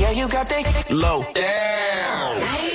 Yeah, you got that low down.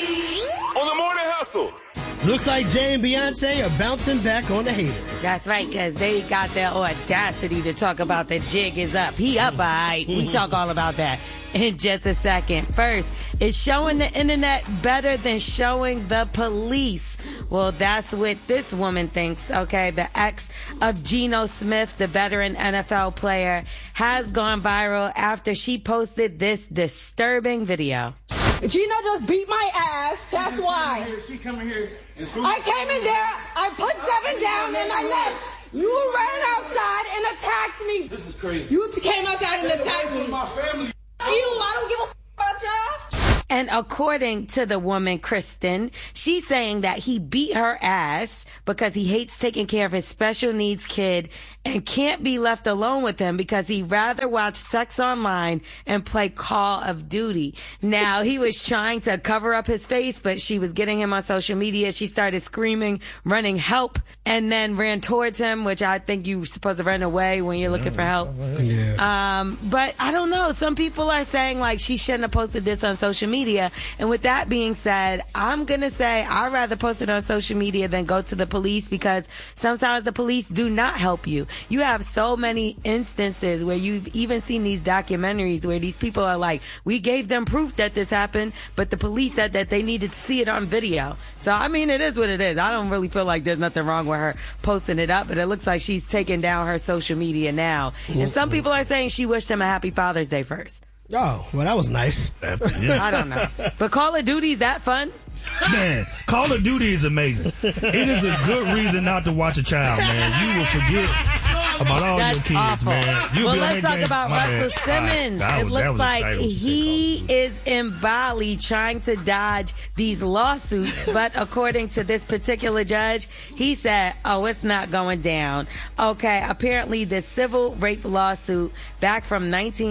On the Morning Hustle. Looks like Jay and Beyonce are bouncing back on the hater. That's right, because they got the audacity to talk about the jig is up. He up, all right. We talk all about that in just a second. First, is showing the internet better than showing the police? Well, that's what this woman thinks, okay? The ex of Geno Smith, the veteran NFL player, has gone viral after she posted this disturbing video. Gino just beat my ass. That's why. She coming here. I came in there. I put 7 down and I left. You ran outside and attacked me. This is crazy. You came outside and attacked me. My family. I don't give a about y'all. And according to the woman, Kristen, she's saying that he beat her ass because he hates taking care of his special needs kid and can't be left alone with him because he'd rather watch sex online and play Call of Duty. Now, he was trying to cover up his face, but she was getting him on social media. She started screaming, running help, and then ran towards him, which I think you're supposed to run away when you're looking for help. Yeah. But I don't know. Some people are saying like she shouldn't have posted this on social media. And with that being said, I'm going to say I'd rather post it on social media than go to the police because sometimes the police do not help you. You have so many instances where you've even seen these documentaries where these people are like, we gave them proof that this happened, but the police said that they needed to see it on video. So, I mean, it is what it is. I don't really feel like there's nothing wrong with her posting it up, but it looks like she's taking down her social media now. And some people are saying she wished him a happy Father's Day first. Oh, well, that was nice. I don't know. But Call of Duty, is that fun? Man, Call of Duty is amazing. It is a good reason not to watch a child, man. You will forget about all your kids, awful. man. Well, let's talk about Russell Simmons. It looks like he is in Bali trying to dodge these lawsuits, but according to this particular judge, he said, oh, it's not going down. Okay, apparently the civil rape lawsuit back from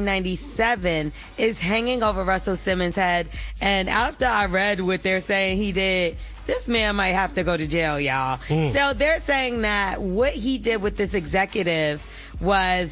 1997 is hanging over Russell Simmons' head, and after I read what they're saying he did, this man might have to go to jail, y'all. So they're saying that what he did with this executive was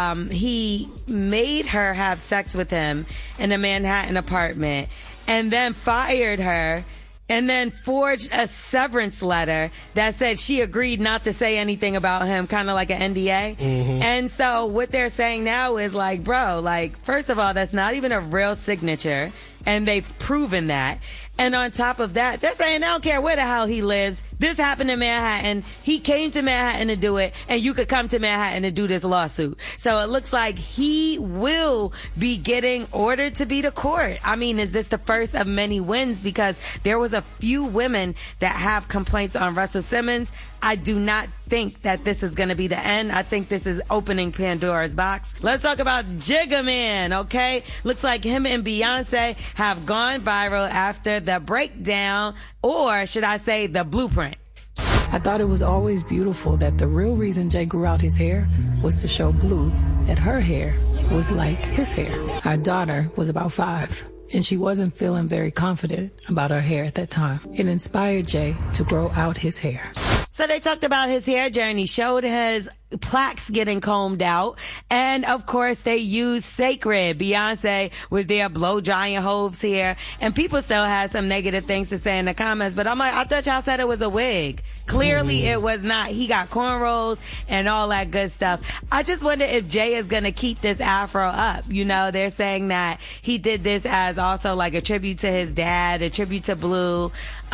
he made her have sex with him in a Manhattan apartment and then fired her and then forged a severance letter that said she agreed not to say anything about him, kind of like an NDA. And so what they're saying now is like, bro, like, first of all, that's not even a real signature. And they've proven that. And on top of that, they're saying they don't care where the hell he lives. This happened in Manhattan. He came to Manhattan to do it, and you could come to Manhattan to do this lawsuit. So it looks like he will be getting ordered to be to court. I mean, is this the first of many wins? Because there was a few women that have complaints on Russell Simmons. I do not think that this is going to be the end. I think this is opening Pandora's box. Let's talk about Jigga Man, okay? Looks like him and Beyonce have gone viral after the breakdown, or should I say the blueprint. I thought it was always beautiful that the real reason Jay grew out his hair was to show Blue that her hair was like his hair. Our daughter was about 5, and she wasn't feeling very confident about her hair at that time. It inspired Jay to grow out his hair. So they talked about his hair journey, showed his plaques getting combed out, and of course they used Sacred. Beyonce was there blow drying Hove's hair, and people still had some negative things to say in the comments, but I'm like, I thought y'all said it was a wig. Clearly it was not. He got cornrows and all that good stuff. I just wonder if Jay is going to keep this afro up. You know, they're saying that he did this as also like a tribute to his dad, a tribute to Blue.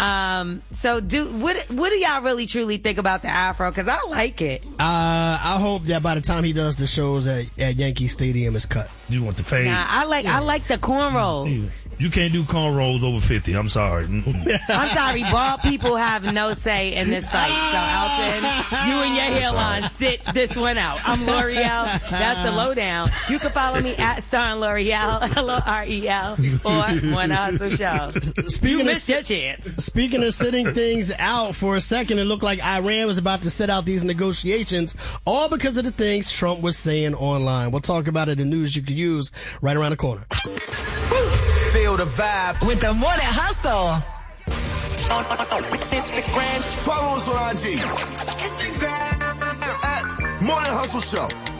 So what do y'all really truly think about the afro? Cause I like it. I hope that by the time he does the shows at Yankee Stadium, it's cut. You want the fade? Nah, I like the cornrows. You can't do cornrows over 50. I'm sorry. I'm sorry. Bald people have no say in this fight. So, Alton, you and your hairline, sit this one out. I'm L'Oreal. That's the lowdown. You can follow me at Star L'Oreal, LOREL, or One Hustle Show. You missed your chance. Speaking of sitting things out for a second, it looked like Iran was about to sit out these negotiations, all because of the things Trump was saying online. We'll talk about it in news you can use right around the corner. Feel the vibe with the Morning Hustle. Instagram. Follow us on IG. Instagram. At Morning Hustle Show.